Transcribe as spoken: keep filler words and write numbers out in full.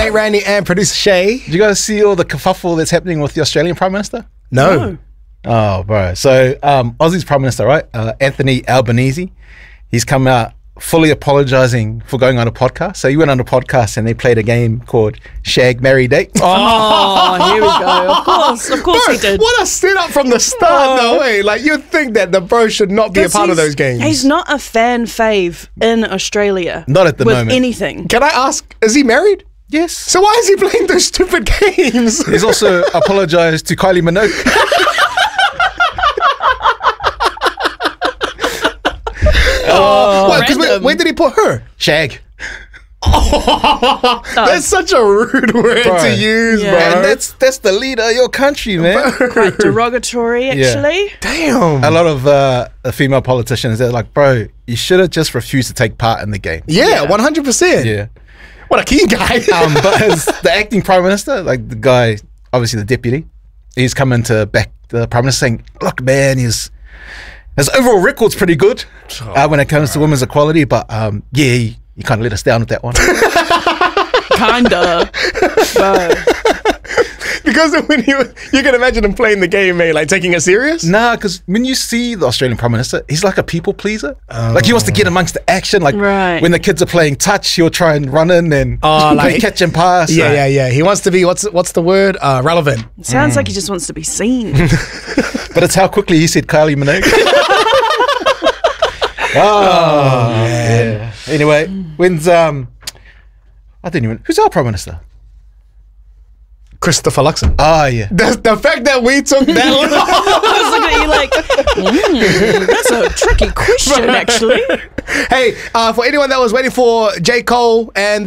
mate Randy and producer Shay. Did you guys see all the kerfuffle that's happening with the Australian Prime Minister? No. No. Oh, bro. So, um, Aussie's Prime Minister, right? Uh, Anthony Albanese. He's come out fully apologising for going on a podcast. So he went on a podcast and they played a game called Shag, Marry, Date. Oh, here we go. Of course, of course Bro, he did. what a setup from the start, no way. Like, you'd think that the bro should not be a part of He's- those games. He's not a fan fave in Australia. Not at the with moment. anything. Can I ask, is he married? Yes. So why is he playing those stupid games? He's also apologised to Kylie Minogue. Oh, wait, 'cause where, random. where did he put her? Shag. That's such a rude word Bro. to use, Yeah. bro. And that's that's the leader of your country, man. Quite derogatory, actually. Damn. A lot of uh, female politicians, they're like, bro, you should have just refused to take part in the game. Yeah, Yeah. one hundred percent. Yeah. What a key guy. Um, but as the acting prime minister, like the guy, obviously the deputy, he's come into back the prime minister saying, look, man, his his overall record's pretty good uh, when it comes to women's equality, but um, yeah, he, he kind of let us down with that one. Kinda. But Because when you you can imagine him playing the game, mate, like taking it serious. Nah, because when you see the Australian Prime Minister, he's like a people pleaser. Like he wants to get amongst the action. Like Right. when the kids are playing touch, he'll try and run in and Oh, play like- catch and pass. Yeah, Like, yeah, yeah. He wants to be what's what's the word? Uh, relevant. it sounds like he just wants to be seen. But it's how quickly he said Kylie Minogue. oh, man. Yeah. Anyway, when's um, I didn't even. Who's our Prime Minister? Christopher Luxon. Ah, yeah. The, the fact that we took that long. I was looking at you like, mm, that's a tricky question, actually. Hey, uh, for anyone that was waiting for J. Cole and